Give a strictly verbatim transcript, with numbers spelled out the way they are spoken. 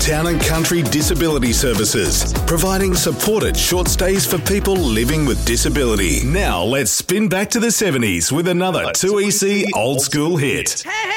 Town and Country Disability Services, providing supported short stays for people living with disability. Now let's spin back to the seventies with another two E C old school hit. Hey,